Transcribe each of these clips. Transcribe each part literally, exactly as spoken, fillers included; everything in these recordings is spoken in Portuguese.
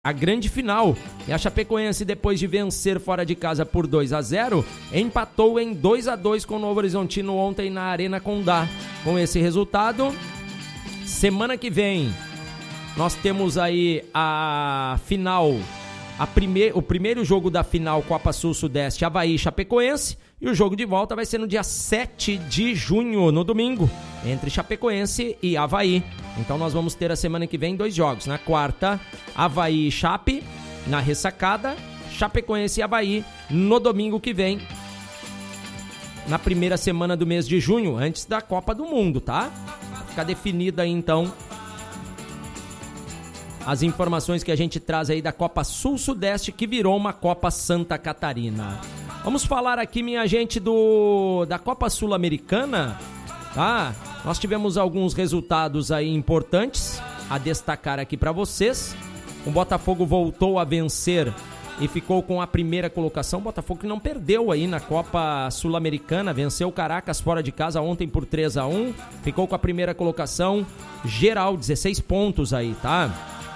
a grande final. E a Chapecoense, depois de vencer fora de casa por dois a zero, empatou em dois a dois com o Novo Horizontino ontem na Arena Condá. Com esse resultado, semana que vem nós temos aí a final, a prime- o primeiro jogo da final Copa Sul-Sudeste, Avaí e Chapecoense, e o jogo de volta vai ser no dia sete de junho, no domingo, entre Chapecoense e Avaí. Então nós vamos ter a semana que vem dois jogos. Na quarta, Avaí e Chape, na ressacada, Chapecoense e Avaí no domingo que vem, na primeira semana do mês de junho, antes da Copa do Mundo, tá? Vai ficar definida aí então as informações que a gente traz aí da Copa Sul-Sudeste, que virou uma Copa Santa Catarina. Vamos falar aqui, minha gente, do da Copa Sul-Americana, tá? Nós tivemos alguns resultados aí importantes a destacar aqui para vocês. O Botafogo voltou a vencer e ficou com a primeira colocação. O Botafogo que não perdeu aí na Copa Sul-Americana, venceu o Caracas fora de casa ontem por três a um, ficou com a primeira colocação geral, dezesseis pontos aí, tá?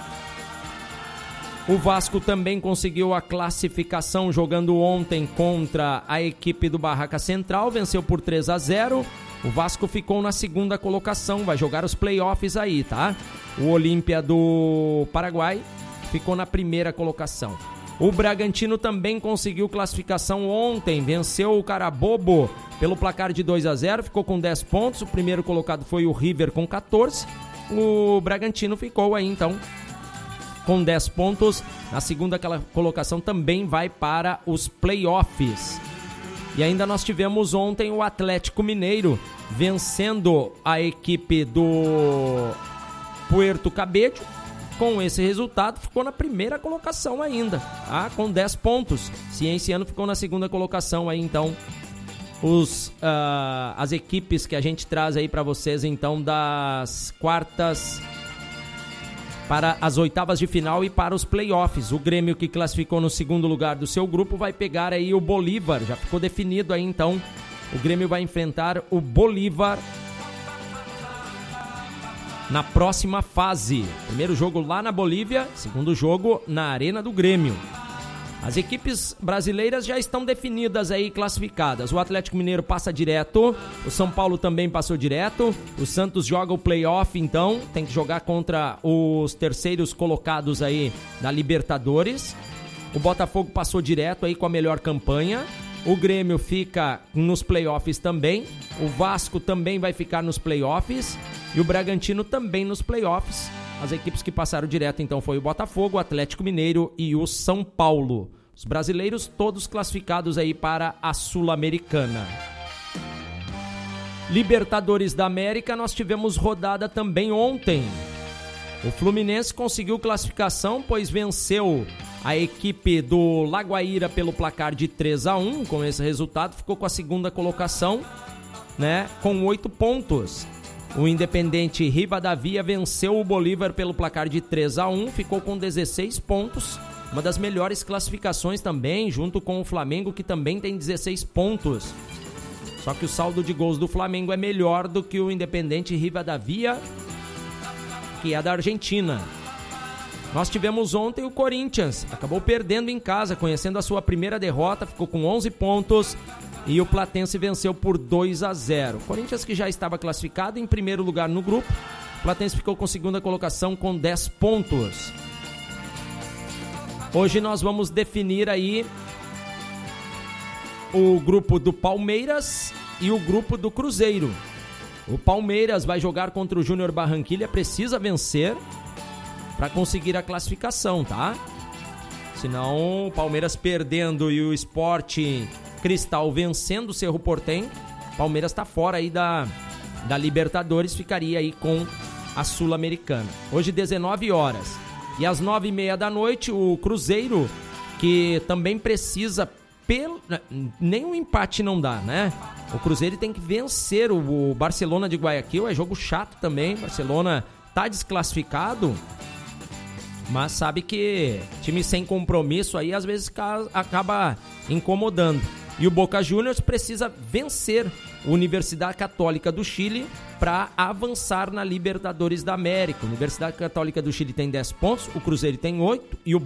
O Vasco também conseguiu a classificação jogando ontem contra a equipe do Barraca Central, venceu por três a zero. O Vasco ficou na segunda colocação, vai jogar os playoffs aí, tá? O Olímpia do Paraguai ficou na primeira colocação. O Bragantino também conseguiu classificação ontem, venceu o Carabobo pelo placar de dois a zero, ficou com dez pontos. O primeiro colocado foi o River com catorze. O Bragantino ficou aí então com dez pontos. Na segunda colocação também vai para os playoffs. E ainda nós tivemos ontem o Atlético Mineiro vencendo a equipe do Puerto Cabello. Com esse resultado ficou na primeira colocação ainda, tá? Com dez pontos. Cienciano ficou na segunda colocação aí então. Os, uh, as equipes que a gente traz aí para vocês então das quartas para as oitavas de final e para os playoffs. O Grêmio, que classificou no segundo lugar do seu grupo, vai pegar aí o Bolívar. Já ficou definido aí então. O Grêmio vai enfrentar o Bolívar na próxima fase. Primeiro jogo lá na Bolívia, segundo jogo na Arena do Grêmio. As equipes brasileiras já estão definidas aí, classificadas. O Atlético Mineiro passa direto, o São Paulo também passou direto, o Santos joga o playoff, então tem que jogar contra os terceiros colocados aí da Libertadores. O Botafogo passou direto aí com a melhor campanha. O Grêmio fica nos playoffs também. O Vasco também vai ficar nos playoffs. E o Bragantino também nos playoffs. As equipes que passaram direto então foi o Botafogo, o Atlético Mineiro e o São Paulo. Os brasileiros todos classificados aí para a Sul-Americana. Libertadores da América, nós tivemos rodada também ontem. O Fluminense conseguiu classificação, pois venceu a equipe do Lagoaíra pelo placar de três a um. Com esse resultado, ficou com a segunda colocação, né, com oito pontos. O Independente Rivadavia venceu o Bolívar pelo placar de três a um, ficou com dezesseis pontos. Uma das melhores classificações também, junto com o Flamengo, que também tem dezesseis pontos. Só que o saldo de gols do Flamengo é melhor do que o Independente Rivadavia, que é da Argentina. Nós tivemos ontem o Corinthians, acabou perdendo em casa, conhecendo a sua primeira derrota, ficou com onze pontos e o Platense venceu por dois a zero. Corinthians, que já estava classificado em primeiro lugar no grupo, o Platense ficou com segunda colocação com dez pontos. Hoje nós vamos definir aí o grupo do Palmeiras e o grupo do Cruzeiro. O Palmeiras vai jogar contra o Júnior Barranquilla, precisa vencer para conseguir a classificação, tá? Senão o Palmeiras perdendo e o Sport Cristal vencendo o Cerro Porteño, Palmeiras está fora aí da, da Libertadores, ficaria aí com a Sul-Americana. Hoje dezenove horas. E às nove e meia da noite, o Cruzeiro, que também precisa, pelo... nem um empate não dá, né? O Cruzeiro tem que vencer o Barcelona de Guayaquil, é jogo chato também. Barcelona tá desclassificado, mas sabe que time sem compromisso aí às vezes acaba incomodando. E o Boca Juniors precisa vencer a Universidade Católica do Chile para avançar na Libertadores da América. A Universidade Católica do Chile tem dez pontos, o Cruzeiro tem oito e o